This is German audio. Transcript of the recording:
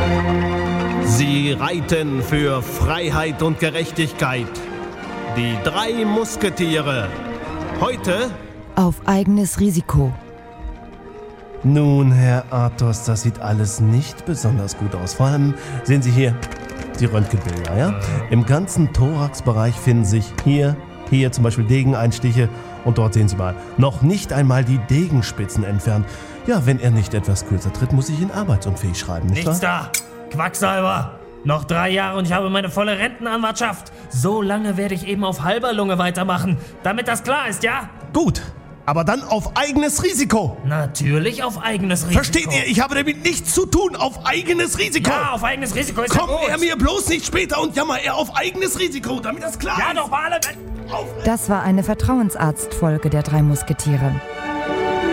Sie reiten für Freiheit und Gerechtigkeit. Die 3 Musketiere. Heute auf eigenes Risiko. Nun, Herr Athos, das sieht alles nicht besonders gut aus. Vor allem sehen Sie hier die Röntgenbilder, ja? Im ganzen Thoraxbereich finden sich hier zum Beispiel Degeneinstiche und dort sehen Sie mal, noch nicht einmal die Degenspitzen entfernt. Ja, wenn er nicht etwas kürzer tritt, muss ich ihn arbeitsunfähig schreiben, nicht wahr? Nichts da! Quacksalber! Noch 3 Jahre und ich habe meine volle Rentenanwartschaft. So lange werde ich eben auf halber Lunge weitermachen, damit das klar ist, ja? Gut, aber dann auf eigenes Risiko. Natürlich auf eigenes Risiko. Versteht ihr? Ich habe damit nichts zu tun. Auf eigenes Risiko. Ja, auf eigenes Risiko ist Kommt ja gut. er mir bloß nicht später und jammer er auf eigenes Risiko, damit das klar ist. Ja, doch mal alle... Das war eine Vertrauensarztfolge der 3 Musketiere.